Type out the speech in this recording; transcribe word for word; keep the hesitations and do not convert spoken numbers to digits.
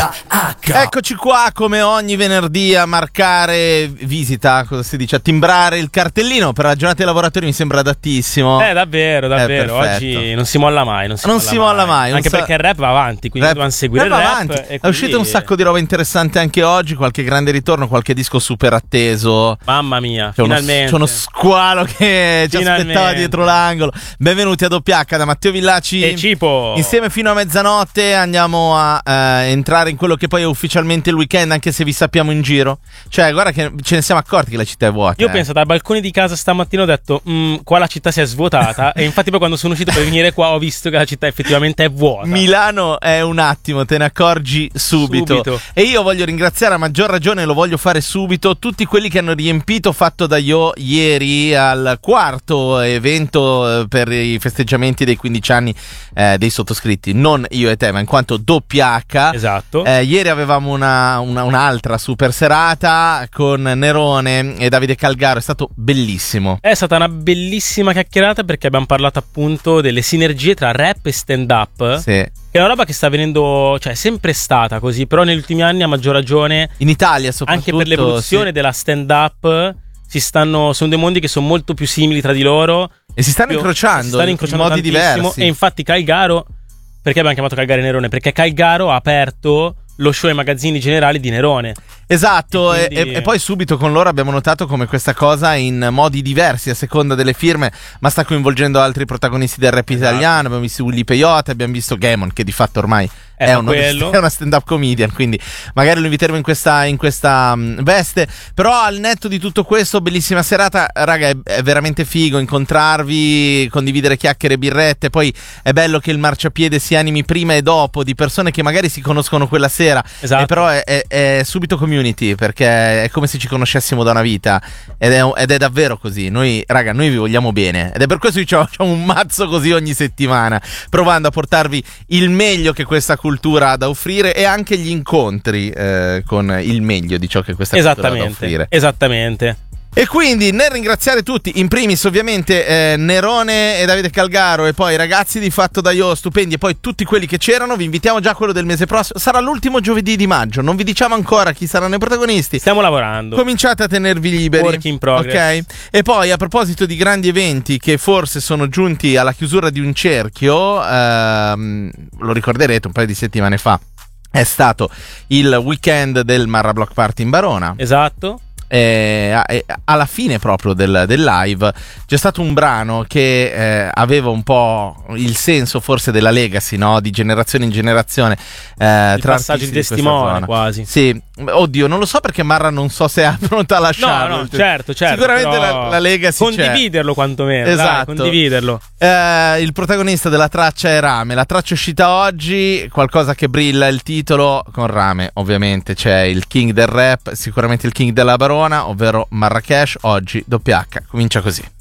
Eccoci qua come ogni venerdì a marcare visita, cosa si dice, a timbrare il cartellino per la giornata dei lavoratori. Mi sembra adattissimo. Eh davvero, davvero, eh, oggi non si molla mai. Non si, non molla, si molla mai, mai. Anche sa... perché il rap va avanti, quindi rap, dobbiamo seguire rap il rap avanti. e È quindi... uscito un sacco di roba interessante anche oggi, qualche grande ritorno, qualche disco super atteso. Mamma mia, c'è finalmente. Uno, c'è uno squalo che ci finalmente. aspettava dietro l'angolo. Benvenuti a Doppia H da Matteo Villaci e Cipo. Insieme fino a mezzanotte andiamo a eh, entrare in quello che poi è ufficialmente il weekend, anche se vi sappiamo in giro. Cioè, guarda che ce ne siamo accorti che la città è vuota. Io eh. penso dal balcone di casa stamattina ho detto qua la città si è svuotata e infatti poi quando sono uscito per venire qua ho visto che la città effettivamente è vuota. Milano è un attimo, te ne accorgi subito. subito. E io voglio ringraziare a maggior ragione, lo voglio fare subito, tutti quelli che hanno riempito Fatto da Io ieri al quarto evento per i festeggiamenti dei quindici anni eh, dei sottoscritti, non io e te ma in quanto Doppia H. Esatto. eh, ieri avevamo una, una, un'altra super serata con Nerone e Davide Calgaro, è stato bellissimo. È stata una bellissima chiacchierata perché abbiamo parlato appunto delle sinergie tra rap e stand up. Sì. Che è una roba che sta venendo, cioè è sempre stata così, però negli ultimi anni a maggior ragione in Italia soprattutto, anche per l'evoluzione sì. della stand up si stanno, sono dei mondi che sono molto più simili tra di loro e si stanno più, incrociando, si stanno incrociando in modi diversi. E infatti Calgaro, perché abbiamo chiamato Calgaro e Nerone? Perché Calgaro ha aperto lo show ai magazzini generali di Nerone. Esatto, e, quindi... e, e poi subito con loro abbiamo notato come questa cosa in modi diversi a seconda delle firme, ma sta coinvolgendo altri protagonisti del rap esatto. italiano. Abbiamo visto Willy Peyote, abbiamo visto Gamon, che di fatto ormai è, è, uno, è una stand-up comedian, quindi magari lo inviteremo in questa, in questa um, veste. Però al netto di tutto questo, bellissima serata, raga, è, è veramente figo incontrarvi, condividere chiacchiere e birrette. Poi è bello che il marciapiede si animi prima e dopo di persone che magari si conoscono quella sera, esatto. e però è, è, è subito community, perché è come se ci conoscessimo da una vita ed è, ed è davvero così. Noi, raga, noi vi vogliamo bene ed è per questo che facciamo un mazzo così ogni settimana, provando a portarvi il meglio che questa cultura ha da offrire e anche gli incontri eh, con il meglio di ciò che questa cultura ha da offrire. Esattamente. E quindi nel ringraziare tutti, in primis ovviamente eh, Nerone e Davide Calgaro e poi i ragazzi di Fatto da Io stupendi e poi tutti quelli che c'erano, vi invitiamo già a quello del mese prossimo, sarà l'ultimo giovedì di maggio, non vi diciamo ancora chi saranno i protagonisti, stiamo lavorando, cominciate a tenervi liberi, work in progress, ok? E poi a proposito di grandi eventi che forse sono giunti alla chiusura di un cerchio, ehm, lo ricorderete un paio di settimane fa è stato il weekend del Marra Block Party in Barona. Esatto. Eh, eh, alla fine proprio del, del live c'è stato un brano che eh, aveva un po' il senso forse della legacy, no? Di generazione in generazione, eh, il tra passaggio di testimone quasi. Sì, oddio, non lo so perché Marra non so se è pronta a lasciarlo. No, no, certo, certo. Sicuramente la, la legacy condividerlo c'è. Quantomeno, esatto. Dai, condividerlo. Eh, il protagonista della traccia è Rame. La traccia è uscita oggi, qualcosa che brilla il titolo con Rame. Ovviamente c'è il king del rap, sicuramente il king della Barona, ovvero Marracash. Oggi Doppia H comincia così.